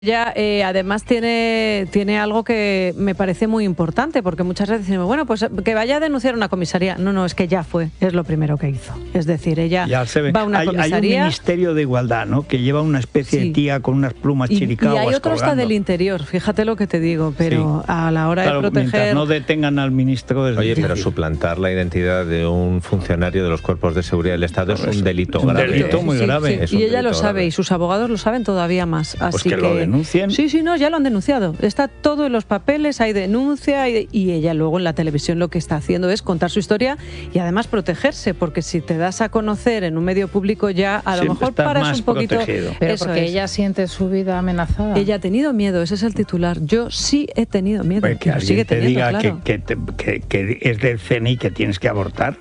Ella además tiene algo que me parece muy importante, porque muchas veces decimos, bueno, pues que vaya a denunciar una comisaría. No, es que ya fue, es lo primero que hizo. Es decir, ella va a una comisaría. Hay un Ministerio de Igualdad, ¿no?, que lleva una especie de tía con unas plumas chiricaguas. Y hay otro hasta del Interior, fíjate lo que te digo, pero a la hora de proteger... no detengan al ministro... Oye, pero suplantar la identidad de un funcionario de los cuerpos de seguridad del Estado es un delito grave. Un delito muy grave. Y ella lo sabe, y sus abogados lo saben todavía más. Pues que lo denuncien. Sí, ya lo han denunciado. Está todo en los papeles, hay denuncia y ella luego en la televisión lo que está haciendo es contar su historia y además protegerse, porque si te das a conocer en un medio público ya a lo mejor paras un poquito. Protegido. Pero porque ella siente su vida amenazada. Ella ha tenido miedo, ese es el titular. Yo sí he tenido miedo. Pues que alguien te diga claro. que es del CNI que tienes que abortar.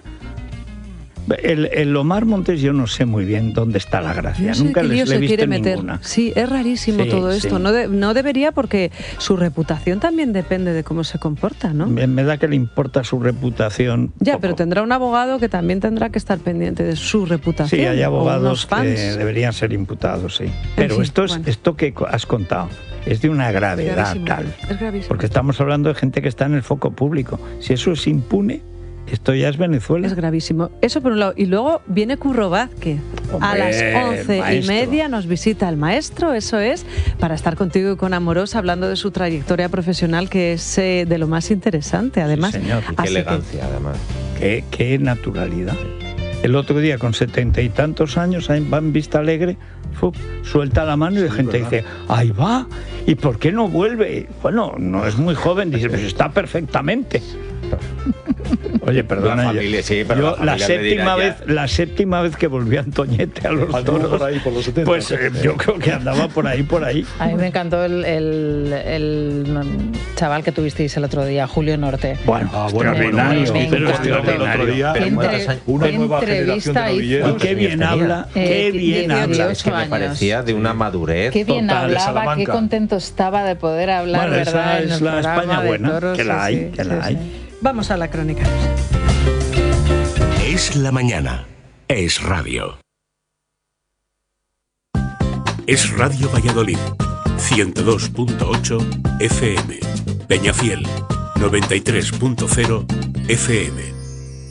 El Omar Montes yo no sé muy bien dónde está la gracia, nunca le he visto ninguna. Sí, es rarísimo todo esto, no debería, porque su reputación también depende de cómo se comporta, ¿no? Me da que le importa su reputación. Ya, poco. Pero tendrá un abogado que también tendrá que estar pendiente de su reputación. Sí, hay abogados que deberían ser imputados, sí. Pero esto que has contado es de una gravedad tal, porque estamos hablando de gente que está en el foco público. Si eso es impune, esto ya es Venezuela. Es gravísimo. Eso por un lado. Y luego viene Curro Vázquez. A las 11:30 nos visita el maestro, eso es, para estar contigo y con Amorós, hablando de su trayectoria profesional, que es de lo más interesante, además. Sí, señor. Y qué elegancia, además. Qué naturalidad. El otro día, con 70 y tantos años, va en Vista Alegre, suelta la mano y la gente dice, ¡ahí va! ¿Y por qué no vuelve? Bueno, no es muy joven, dice, pues está perfectamente. Oye, perdona, la séptima vez que volvió Antoñete a los toros, por ahí, por los 70, pues yo creo que andaba por ahí. A mí me encantó el chaval que tuvisteis el otro día, Julio Norte. Bueno, extraordinario. El otro día, una nueva generación de novilleros. Qué bien habla, qué bien habla. Es que me parecía de una madurez. Qué bien hablaba, qué contento estaba de poder hablar, bueno, ¿verdad? Esa es la España buena, que la hay. Vamos a la crónica. Es la mañana. Es radio. Es Radio Valladolid. 102.8 FM. Peñafiel. 93.0 FM.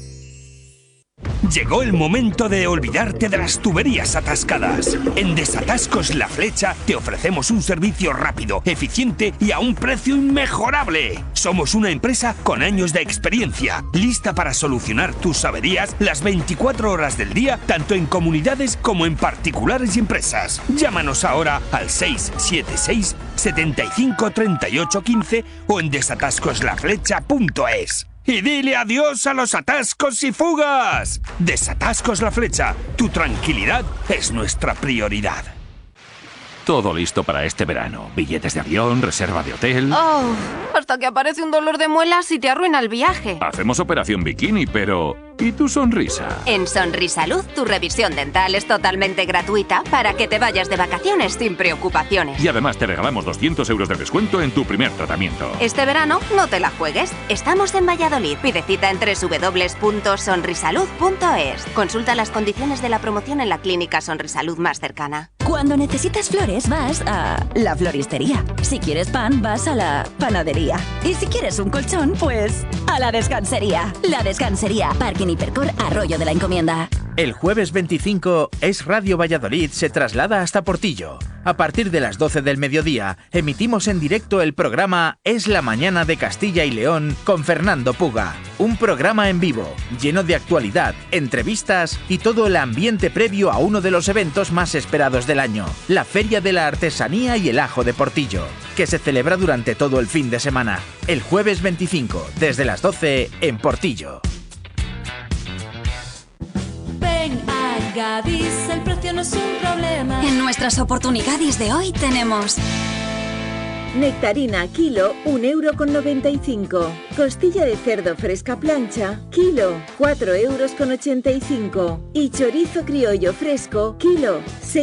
Llegó el momento de olvidarte de las tuberías atascadas. En Desatascos La Flecha te ofrecemos un servicio rápido, eficiente y a un precio inmejorable. Somos una empresa con años de experiencia, lista para solucionar tus averías las 24 horas del día, tanto en comunidades como en particulares y empresas. Llámanos ahora al 676 75 38 15 o en desatascoslaflecha.es. Y dile adiós a los atascos y fugas. Desatascos La Flecha. Tu tranquilidad es nuestra prioridad. Todo listo para este verano. Billetes de avión, reserva de hotel... Oh, hasta que aparece un dolor de muelas y te arruina el viaje. Hacemos operación bikini, pero... ¿y tu sonrisa? En Sonrisalud, tu revisión dental es totalmente gratuita para que te vayas de vacaciones sin preocupaciones. Y además te regalamos 200 euros de descuento en tu primer tratamiento. Este verano no te la juegues. Estamos en Valladolid. Pide cita en www.sonrisalud.es. Consulta las condiciones de la promoción en la clínica Sonrisalud más cercana. Cuando necesitas flores, vas a la floristería. Si quieres pan, vas a la panadería. Y si quieres un colchón, pues a la descansería. La Descansería, Parking Hipercor, Arroyo de la Encomienda. El jueves 25, Es Radio Valladolid se traslada hasta Portillo. A partir de las 12 del mediodía, emitimos en directo el programa Es la Mañana de Castilla y León con Fernando Puga. Un programa en vivo, lleno de actualidad, entrevistas y todo el ambiente previo a uno de los eventos más esperados del año, la Feria de la Artesanía y el Ajo de Portillo, que se celebra durante todo el fin de semana. El jueves 25, desde las 12, en Portillo. Ven a Gadis, el precio no es un problema. En nuestras oportunidades de hoy tenemos... nectarina kilo, 1,95 €. Costilla de cerdo fresca plancha, kilo, 4,85 €. Y chorizo criollo fresco, kilo,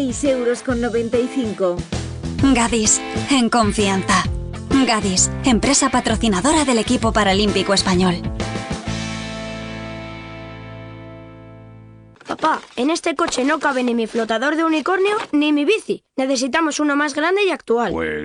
6,95 €. Gadis, en confianza. Gadis, empresa patrocinadora del equipo paralímpico español. Papá, en este coche no cabe ni mi flotador de unicornio ni mi bici. Necesitamos uno más grande y actual. Pues